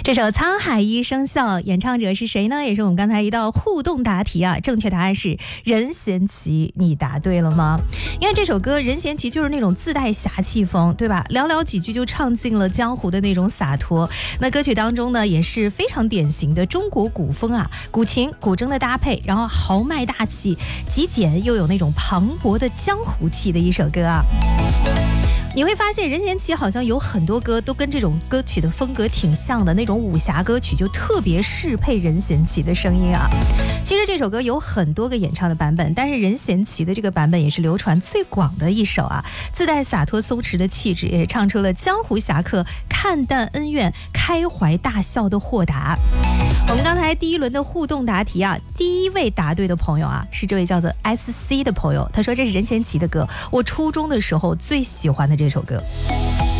这首《沧海一声笑》演唱者是谁呢？也是我们刚才一道互动答题啊，正确答案是任贤齐，你答对了吗？因为这首歌任贤齐就是那种自带侠气风，对吧？寥寥几句就唱尽了江湖的那种洒脱。那歌曲当中呢，也是非常典型的中国古风啊，古琴古筝的搭配，然后豪迈大气，极简又有那种磅礴的江湖气的一首歌啊。你会发现任贤齐好像有很多歌都跟这种歌曲的风格挺像的，那种武侠歌曲就特别适配任贤齐的声音啊。其实这首歌有很多个演唱的版本，但是任贤齐的这个版本也是流传最广的一首啊，自带洒脱松弛的气质，也是唱出了江湖侠客看淡恩怨、开怀大笑的豁达。我们刚才第一轮的互动答题啊，第一位答对的朋友啊，是这位叫做 SC 的朋友，他说这是任贤齐的歌，我初中的时候最喜欢的这首歌。